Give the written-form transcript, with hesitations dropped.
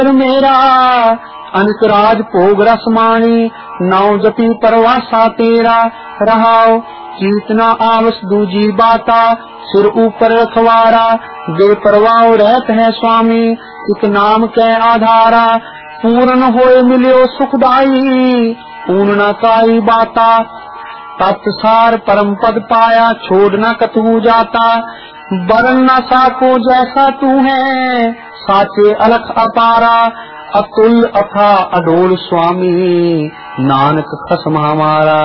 मेरा अनित राज भोग रसमानी, नाव जपी परवासा तेरा। रहाओ चीतना आवस दूजी बाता, सिर ऊपर रखवारा। बेपरवाह रहत है स्वामी, एक नाम के आधारा। पूर्ण होए मिलियो सुखदाई, पूर्ण न काई बाता। तत्सार परम पद पाया, छोड़ न कतहु जाता। बरन न साको जैसा तू है, साचे अलख अपारा। अतुल अथा अडोल स्वामी, नानक खसम हमारा।